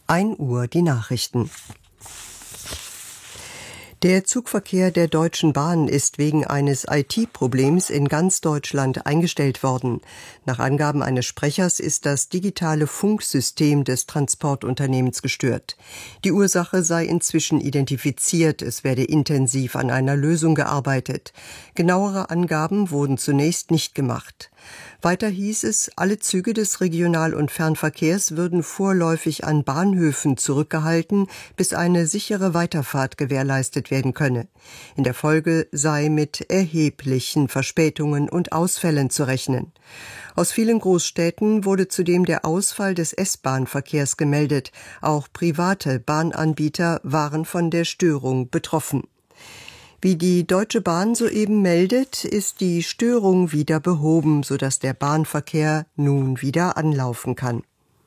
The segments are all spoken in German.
1 Uhr die Nachrichten. Der Zugverkehr der Deutschen Bahn ist wegen eines IT-Problems in ganz Deutschland eingestellt worden. Nach Angaben eines Sprechers ist das digitale Funksystem des Transportunternehmens gestört. Die Ursache sei inzwischen identifiziert, es werde intensiv an einer Lösung gearbeitet. Genauere Angaben wurden zunächst nicht gemacht. Weiter hieß es, alle Züge des Regional- und Fernverkehrs würden vorläufig an Bahnhöfen zurückgehalten, bis eine sichere Weiterfahrt gewährleistet werden könne. In der Folge sei mit erheblichen Verspätungen und Ausfällen zu rechnen. Aus vielen Großstädten wurde zudem der Ausfall des S-Bahn-Verkehrs gemeldet. Auch private Bahnanbieter waren von der Störung betroffen. Wie die Deutsche Bahn soeben meldet, ist die Störung wieder behoben, sodass der Bahnverkehr nun wieder anlaufen kann.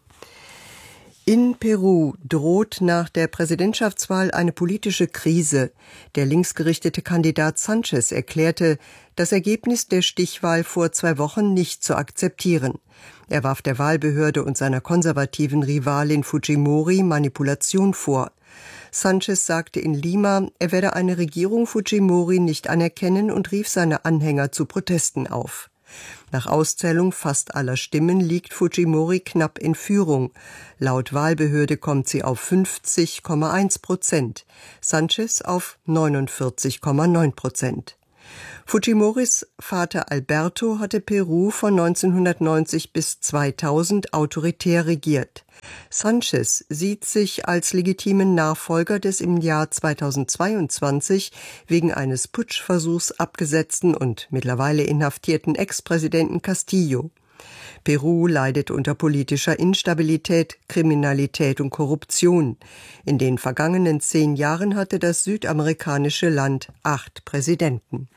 In Peru droht nach der Präsidentschaftswahl eine politische Krise. Der linksgerichtete Kandidat Sanchez erklärte, das Ergebnis der Stichwahl vor 2 Wochen nicht zu akzeptieren. Er warf der Wahlbehörde und seiner konservativen Rivalin Fujimori Manipulation vor. Sanchez sagte in Lima, er werde eine Regierung Fujimori nicht anerkennen und rief seine Anhänger zu Protesten auf. Nach Auszählung fast aller Stimmen liegt Fujimori knapp in Führung. Laut Wahlbehörde kommt sie auf 50,1%, Sanchez auf 49,9%. Fujimoris Vater Alberto hatte Peru von 1990 bis 2000 autoritär regiert. Sanchez sieht sich als legitimen Nachfolger des im Jahr 2022 wegen eines Putschversuchs abgesetzten und mittlerweile inhaftierten Ex-Präsidenten Castillo. Peru leidet unter politischer Instabilität, Kriminalität und Korruption. In den vergangenen 10 Jahren hatte das südamerikanische Land 8 Präsidenten.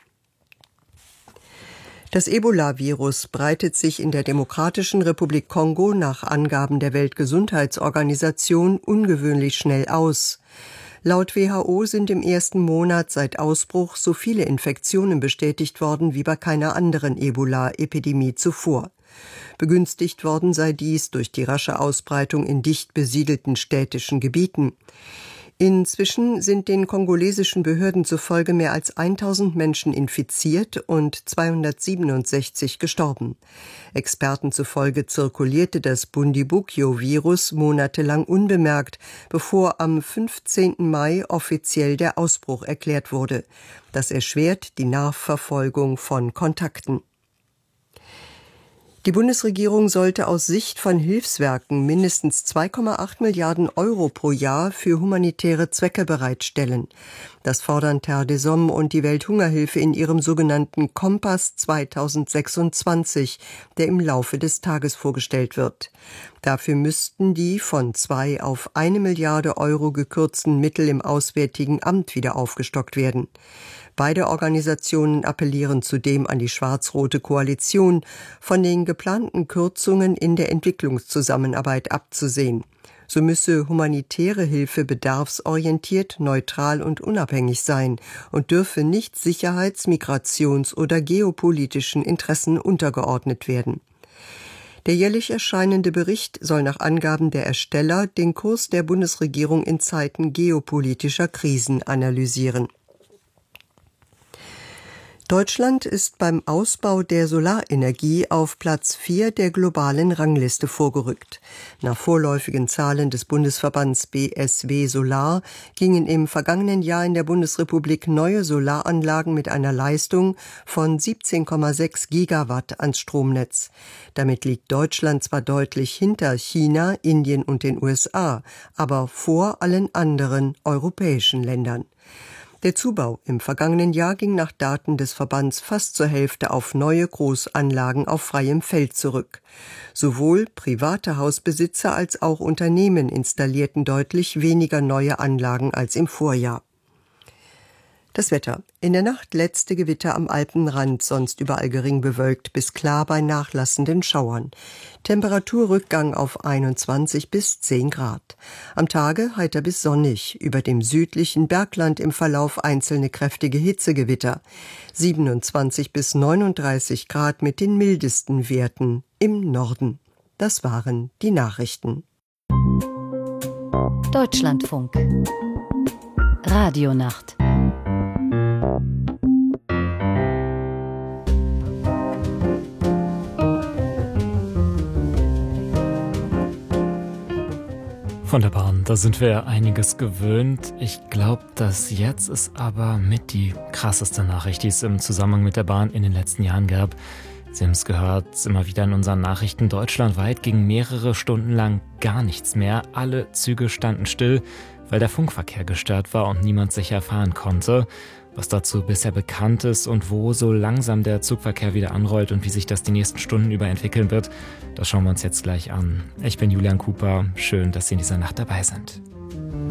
Das Ebola-Virus breitet sich in der Demokratischen Republik Kongo nach Angaben der Weltgesundheitsorganisation ungewöhnlich schnell aus. Laut WHO sind im ersten Monat seit Ausbruch so viele Infektionen bestätigt worden wie bei keiner anderen Ebola-Epidemie zuvor. Begünstigt worden sei dies durch die rasche Ausbreitung in dicht besiedelten städtischen Gebieten. Inzwischen sind den kongolesischen Behörden zufolge mehr als 1000 Menschen infiziert und 267 gestorben. Experten zufolge zirkulierte das Bundibugyo-Virus monatelang unbemerkt, bevor am 15. Mai offiziell der Ausbruch erklärt wurde. Das erschwert die Nachverfolgung von Kontakten. Die Bundesregierung sollte aus Sicht von Hilfswerken mindestens 2,8 Milliarden Euro pro Jahr für humanitäre Zwecke bereitstellen. Das fordern Terre des Hommes und die Welthungerhilfe in ihrem sogenannten Kompass 2026, der im Laufe des Tages vorgestellt wird. Dafür müssten die von 2 auf 1 Milliarde Euro gekürzten Mittel im Auswärtigen Amt wieder aufgestockt werden. Beide Organisationen appellieren zudem an die schwarz-rote Koalition, von den geplanten Kürzungen in der Entwicklungszusammenarbeit abzusehen. So müsse humanitäre Hilfe bedarfsorientiert, neutral und unabhängig sein und dürfe nicht sicherheits-, migrations- oder geopolitischen Interessen untergeordnet werden. Der jährlich erscheinende Bericht soll nach Angaben der Ersteller den Kurs der Bundesregierung in Zeiten geopolitischer Krisen analysieren. Deutschland ist beim Ausbau der Solarenergie auf Platz 4 der globalen Rangliste vorgerückt. Nach vorläufigen Zahlen des Bundesverbands BSW Solar gingen im vergangenen Jahr in der Bundesrepublik neue Solaranlagen mit einer Leistung von 17,6 Gigawatt ans Stromnetz. Damit liegt Deutschland zwar deutlich hinter China, Indien und den USA, aber vor allen anderen europäischen Ländern. Der Zubau im vergangenen Jahr ging nach Daten des Verbands fast zur Hälfte auf neue Großanlagen auf freiem Feld zurück. Sowohl private Hausbesitzer als auch Unternehmen installierten deutlich weniger neue Anlagen als im Vorjahr. Das Wetter. In der Nacht letzte Gewitter am Alpenrand, sonst überall gering bewölkt bis klar bei nachlassenden Schauern. Temperaturrückgang auf 21 bis 10 Grad. Am Tage heiter bis sonnig, über dem südlichen Bergland im Verlauf einzelne kräftige Hitzegewitter. 27 bis 39 Grad mit den mildesten Werten im Norden. Das waren die Nachrichten. Deutschlandfunk Radionacht. Von der Bahn, da sind wir einiges gewöhnt. Ich glaube, dass jetzt ist aber mit die krasseste Nachricht, die es im Zusammenhang mit der Bahn in den letzten Jahren gab. Sie haben es gehört, immer wieder in unseren Nachrichten. Deutschlandweit ging mehrere Stunden lang gar nichts mehr. Alle Züge standen still, weil der Funkverkehr gestört war und niemand sicher fahren konnte. Was dazu bisher bekannt ist und wo so langsam der Zugverkehr wieder anrollt und wie sich das die nächsten Stunden über entwickeln wird, das schauen wir uns jetzt gleich an. Ich bin Julian Cooper, schön, dass Sie in dieser Nacht dabei sind.